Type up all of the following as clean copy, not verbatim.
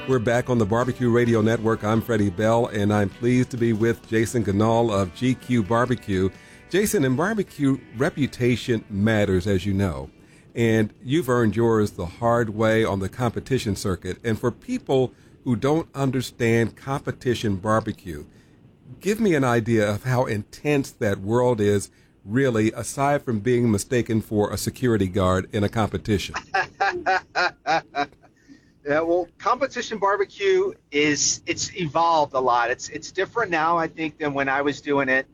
We're back on the Barbecue Radio Network. I'm Freddie Bell, and I'm pleased to be with Jason Ganal of GQ Barbecue. Jason, in barbecue, reputation matters, as you know, and you've earned yours the hard way on the competition circuit. And for people who don't understand competition barbecue, give me an idea of how intense that world is, really, aside from being mistaken for a security guard in a competition. Yeah, well, competition barbecue it's evolved a lot. It's different now, I think, than when I was doing it,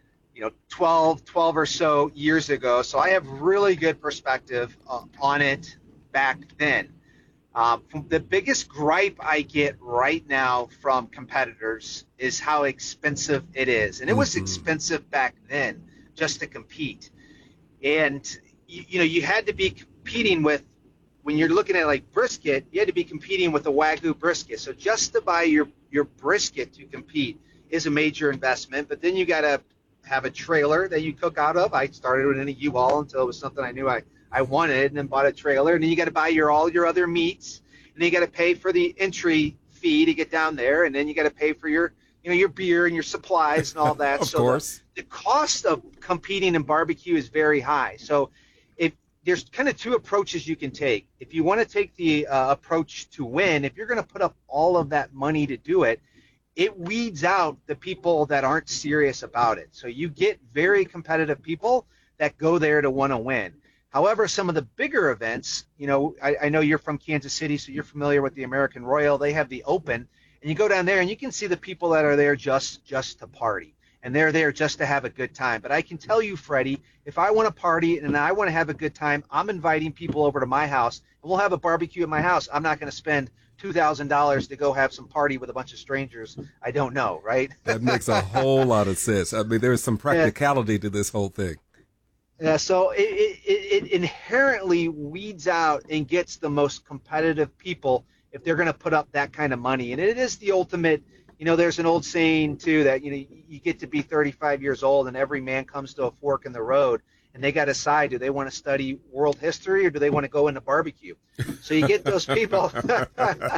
12 or so years ago. So I have really good perspective on it back then. The biggest gripe I get right now from competitors is how expensive it is. And it was expensive back then just to compete. And, you had to be competing with, when you're looking at like brisket, you had to be competing with a Wagyu brisket. So just to buy your brisket to compete is a major investment. But then you got to have a trailer that you cook out of. I started with a U-Haul until it was something I knew I wanted, and then bought a trailer. And then you got to buy all your other meats, and then you got to pay for the entry fee to get down there, and then you got to pay for your beer and your supplies and all that. Of course. The cost of competing in barbecue is very high. So there's kind of two approaches you can take. If you want to take the approach to win, if you're going to put up all of that money to do it, it weeds out the people that aren't serious about it. So you get very competitive people that go there to want to win. However, some of the bigger events, I know you're from Kansas City, so you're familiar with the American Royal. They have the Open, and you go down there and you can see the people that are there just to party. And they're there just to have a good time. But I can tell you, Freddie, if I want to party and I want to have a good time, I'm inviting people over to my house, and we'll have a barbecue at my house. I'm not going to spend $2,000 to go have some party with a bunch of strangers I don't know, right? That makes a whole lot of sense. I mean, there's some practicality to this whole thing. Yeah, so it inherently weeds out and gets the most competitive people if they're going to put up that kind of money. And it is the ultimate. There's an old saying, too, that, you get to be 35 years old and every man comes to a fork in the road, and they got to decide, do they want to study world history or do they want to go into barbecue? So you get those people that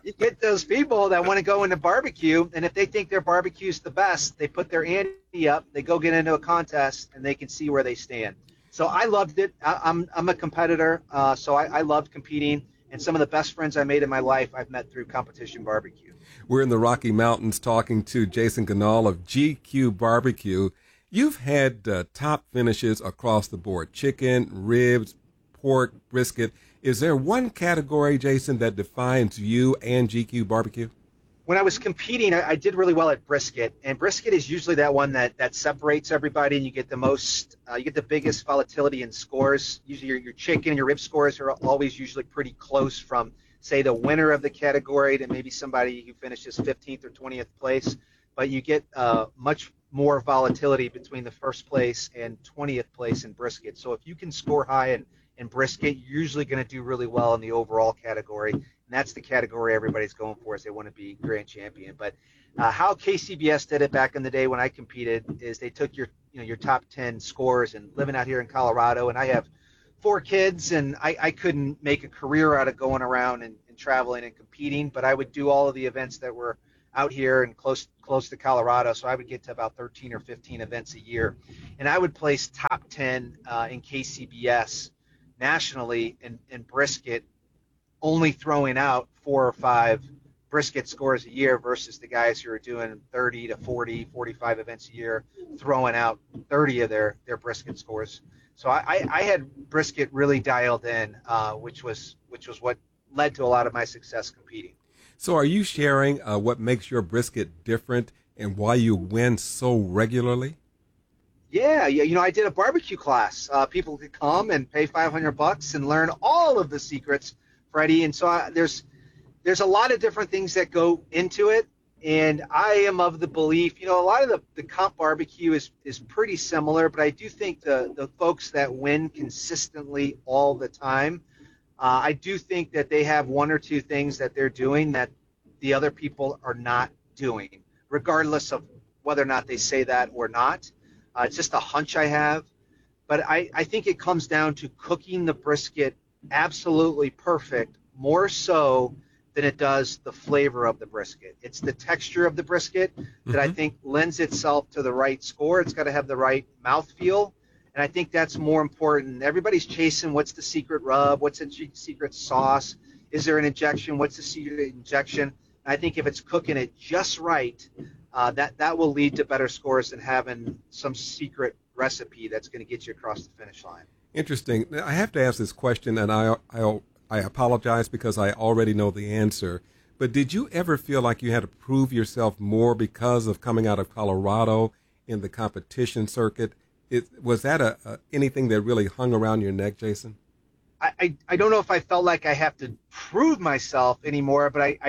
want to go into barbecue, and if they think their barbecue is the best, they put their ante up, they go get into a contest, and they can see where they stand. So I loved it. I'm a competitor, so I loved competing. And some of the best friends I made in my life I've met through competition barbecue. We're in the Rocky Mountains talking to Jason Ganal of GQ Barbecue. You've had top finishes across the board: chicken, ribs, pork, brisket. Is there one category, Jason, that defines you and GQ Barbecue? When I was competing, I did really well at brisket, and brisket is usually that one that separates everybody, and you get the biggest volatility in scores. Usually your chicken and your rib scores are always usually pretty close from, say, the winner of the category to maybe somebody who finishes 15th or 20th place, but you get much more volatility between the first place and 20th place in brisket. So if you can score high in brisket, you're usually going to do really well in the overall category. And that's the category everybody's going for, is they want to be grand champion. But how KCBS did it back in the day when I competed is they took your top 10 scores, and living out here in Colorado, and I have 4 kids, and I couldn't make a career out of going around and traveling and competing, but I would do all of the events that were out here and close to Colorado, so I would get to about 13 or 15 events a year. And I would place top 10 in KCBS nationally in brisket, only throwing out 4 or 5 brisket scores a year versus the guys who are doing 30 to 40, 45 events a year, throwing out 30 of their brisket scores. So I had brisket really dialed in, which was what led to a lot of my success competing. So are you sharing what makes your brisket different and why you win so regularly? Yeah, I did a barbecue class. People could come and pay $500 and learn all of the secrets, Freddie. And so there's a lot of different things that go into it. And I am of the belief, a lot of the comp barbecue is pretty similar, but I do think the folks that win consistently all the time, I do think that they have 1 or 2 things that they're doing that the other people are not doing, regardless of whether or not they say that or not. It's just a hunch I have. But I think it comes down to cooking the brisket absolutely perfect, more so than it does the flavor of the brisket. It's the texture of the brisket that I think lends itself to the right score. It's got to have the right mouthfeel, and I think that's more important. Everybody's chasing what's the secret rub, what's the secret sauce, is there an injection, what's the secret injection. I think if it's cooking it just right, that will lead to better scores than having some secret recipe that's going to get you across the finish line. Interesting. I have to ask this question, and I apologize because I already know the answer. But did you ever feel like you had to prove yourself more because of coming out of Colorado in the competition circuit? Was that anything that really hung around your neck, Jason? I don't know if I felt like I have to prove myself anymore, but I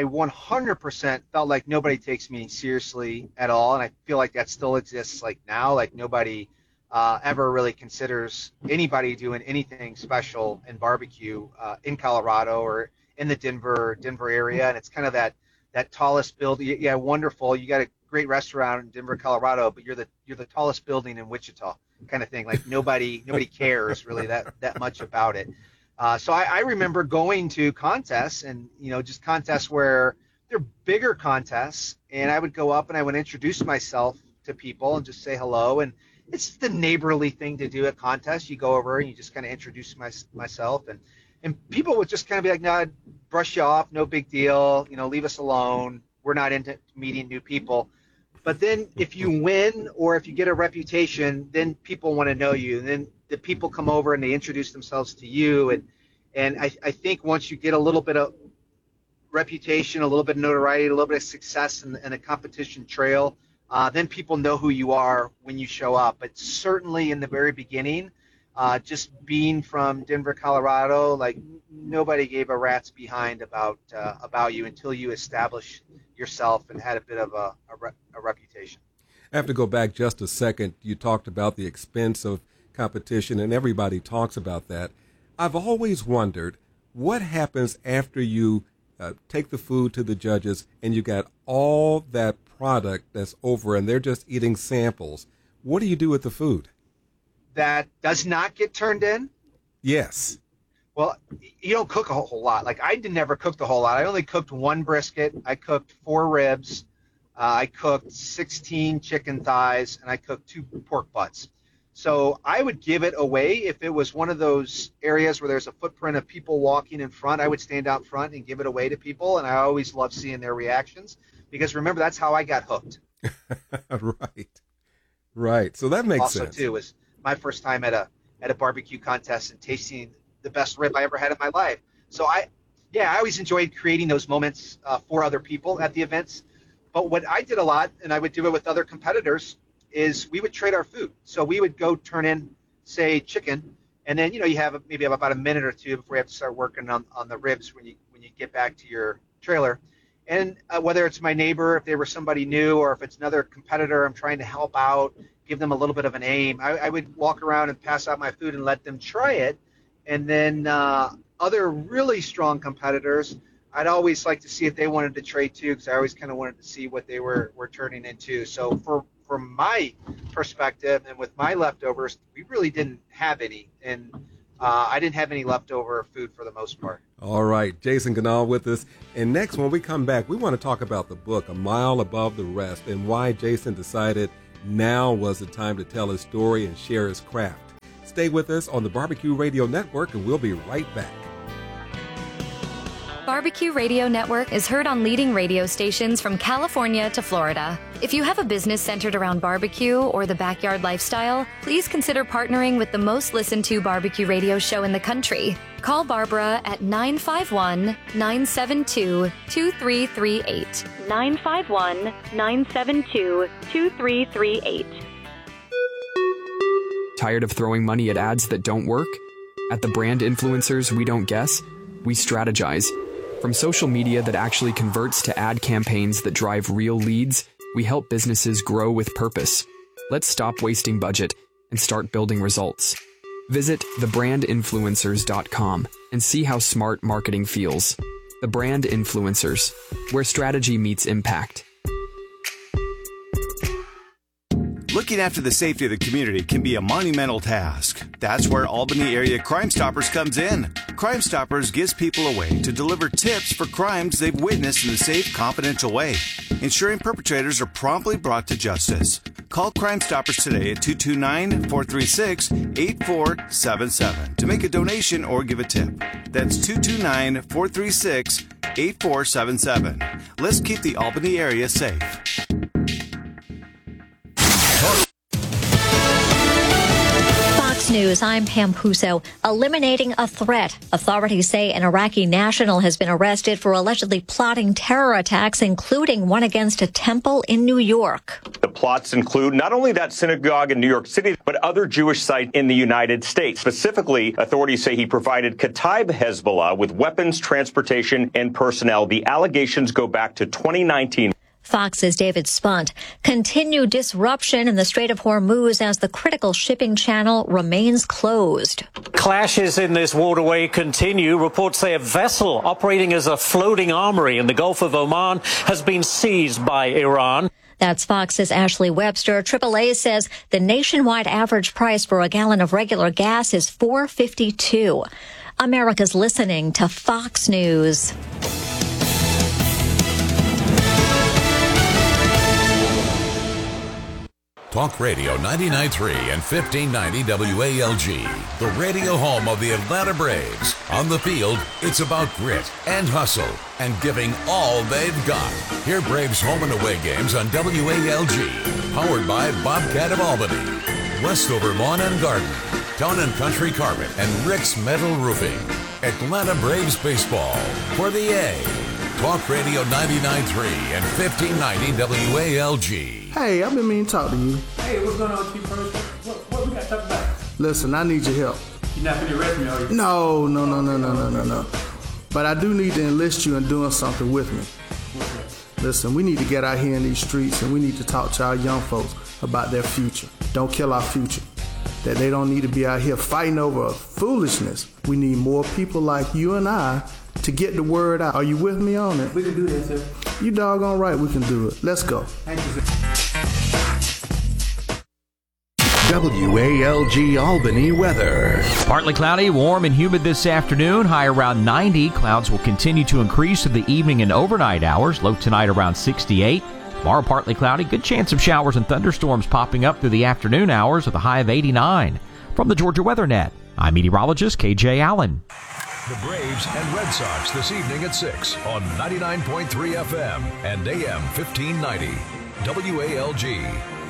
100% felt like nobody takes me seriously at all, and I feel like that still exists like now. Like nobody ever really considers anybody doing anything special in barbecue in Colorado or in the Denver area, and it's kind of that tallest building. Yeah, wonderful. You got a great restaurant in Denver, Colorado, but you're the tallest building in Wichita, kind of thing. Like nobody cares really that much about it. So I remember going to contests, and just contests where they're bigger contests, and I would go up and I would introduce myself to people and just say hello. And it's the neighborly thing to do at contests. You go over and you just kind of introduce myself, and people would just kind of be like, no, I'd brush you off, no big deal, leave us alone. We're not into meeting new people. But then if you win or if you get a reputation, then people want to know you. And then the people come over and they introduce themselves to you. And I think once you get a little bit of reputation, a little bit of notoriety, a little bit of success in a competition trail, then people know who you are when you show up. But certainly in the very beginning, just being from Denver, Colorado, like nobody gave a rat's behind about you until you establish yourself and had a bit of a reputation. I have to go back just a second. You talked about the expense of competition, and everybody talks about that. I've always wondered what happens after you take the food to the judges and you got all that product that's over and they're just eating samples. What do you do with the food? That does not get turned in? Yes. Well, you don't cook a whole lot. Like I never cooked a whole lot. I only cooked one brisket. I cooked 4 ribs. I cooked 16 chicken thighs, and I cooked 2 pork butts. So I would give it away if it was one of those areas where there's a footprint of people walking in front. I would stand out front and give it away to people, and I always love seeing their reactions because remember, that's how I got hooked. Right. So that makes sense. Also, too, was my first time at a barbecue contest and tasting the best rib I ever had in my life. So I always enjoyed creating those moments for other people at the events. But what I did a lot, and I would do it with other competitors, is we would trade our food. So we would go turn in, say, chicken, and then you have about a minute or two before you have to start working on the ribs when you get back to your trailer. And whether it's my neighbor, if they were somebody new, or if it's another competitor I'm trying to help out, give them a little bit of an aim, I would walk around and pass out my food and let them try it. And then other really strong competitors, I'd always like to see if they wanted to trade too, because I always kind of wanted to see what they were turning into. So from my perspective and with my leftovers, we really didn't have any. And I didn't have any leftover food for the most part. All right, Jason Ganahl with us. And next, when we come back, we want to talk about the book, A Mile Above the Rest, and why Jason decided now was the time to tell his story and share his craft. Stay with us on the Barbecue Radio Network, and we'll be right back. Barbecue Radio Network is heard on leading radio stations from California to Florida. If you have a business centered around barbecue or the backyard lifestyle, please consider partnering with the most listened to barbecue radio show in the country. Call Barbara at 951-972-2338. 951-972-2338. Tired of throwing money at ads that don't work? At the Brand Influencers We Don't Guess, we strategize. From social media that actually converts to ad campaigns that drive real leads, we help businesses grow with purpose. Let's stop wasting budget and start building results. Visit thebrandinfluencers.com and see how smart marketing feels. The Brand Influencers, where strategy meets impact. Looking after the safety of the community can be a monumental task. That's where Albany Area Crime Stoppers comes in. Crime Stoppers gives people a way to deliver tips for crimes they've witnessed in a safe, confidential way, ensuring perpetrators are promptly brought to justice. Call Crime Stoppers today at 229-436-8477 to make a donation or give a tip. That's 229-436-8477. Let's keep the Albany area safe. Fox News, I'm Pam Puso. Eliminating a threat. Authorities say an Iraqi national has been arrested for allegedly plotting terror attacks, including one against a temple in New York. The plots include not only that synagogue in New York City, but other Jewish sites in the United States. Specifically, authorities say he provided Kataib Hezbollah with weapons, transportation, and personnel. The allegations go back to 2019. Fox's David Spunt. Continued disruption in the Strait of Hormuz as the critical shipping channel remains closed. Clashes in this waterway continue. Reports say a vessel operating as a floating armory in the Gulf of Oman has been seized by Iran. That's Fox's Ashley Webster. AAA says the nationwide average price for a gallon of regular gas is $4.52. America's listening to Fox News. Talk Radio 99.3 and 1590 WALG, the radio home of the Atlanta Braves. On the field, it's about grit and hustle and giving all they've got. Hear Braves home and away games on WALG, powered by Bobcat of Albany, Westover Lawn and Garden, Town and Country Carpet, and Rick's Metal Roofing. Atlanta Braves baseball for the A. Talk Radio 99.3 and 1590 WALG. Hey, I've been meaning to talk to you. Hey, what's going on with you, first? What we got to talk about? Listen, I need your help. You're not going to arrest me, are you? No. But I do need to enlist you in doing something with me. Okay. Listen, we need to get out here in these streets and we need to talk to our young folks about their future. Don't kill our future. That they don't need to be out here fighting over foolishness. We need more people like you and I to get the word out. Are you with me on it? We can do that, sir. You doggone right we can do it. Let's go. Thank you, sir. WALG Albany weather. Partly cloudy, warm and humid this afternoon. High around 90. Clouds will continue to increase through the evening and overnight hours. Low tonight around 68. Tomorrow partly cloudy. Good chance of showers and thunderstorms popping up through the afternoon hours with a high of 89. From the Georgia Weather Net, I'm meteorologist KJ Allen. The Braves and Red Sox this evening at 6 on 99.3 FM and AM 1590. WALG.